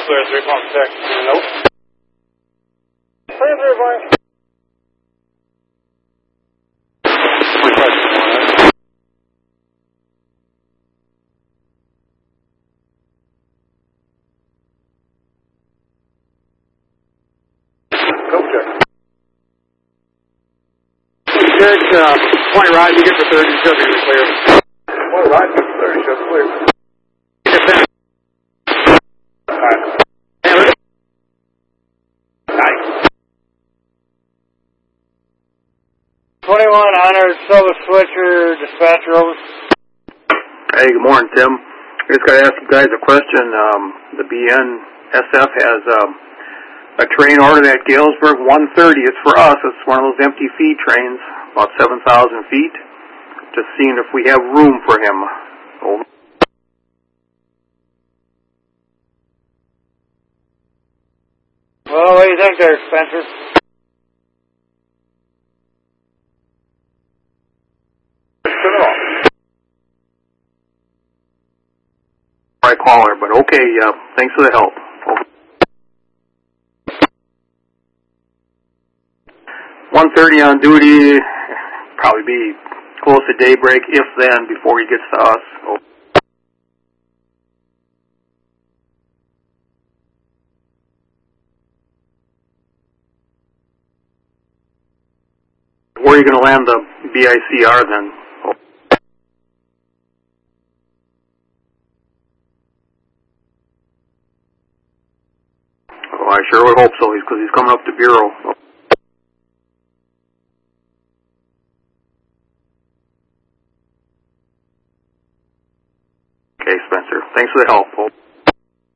clear 3.6. Nope. Clear 3.6. Go check. Check, point right, you get to 30, should be clear. Point right, get to 30, should be clear. Alright. Nice. 2100, Silver Switcher, dispatcher, over. Hey, good morning, Tim. I just got to ask you guys a question. The BNSF has a train ordered at Galesburg 130. It's for us. It's one of those empty feed trains, about 7,000 feet. Just seeing if we have room for him. Over. Well, what do you think there, Spencer? I call her, but okay, thanks for the help. Over. 130 on duty, probably be close to daybreak, if then, before he gets to us. Over. Where are you going to land the BICR then? Over. Oh, I sure would hope so, because he's coming up to Bureau. Okay, Spencer. Thanks for the help.